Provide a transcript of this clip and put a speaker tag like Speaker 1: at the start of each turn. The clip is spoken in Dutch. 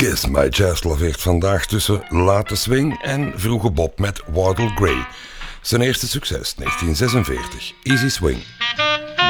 Speaker 1: Kiss My Jazz laveert vandaag tussen late swing en vroege bop met Wardle Gray. Zijn eerste succes, 1946, Easy Swing.